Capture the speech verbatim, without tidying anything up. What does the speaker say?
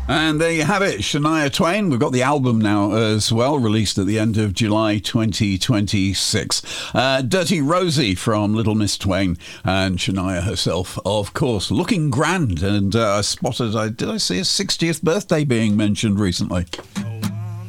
And there you have it, Shania Twain. We've got the album now as well, released at the end of July twenty twenty-six. Uh, Dirty Rosie from Little Miss Twain, and Shania herself, of course, looking grand. And uh, I spotted, I did I see a sixtieth birthday being mentioned recently?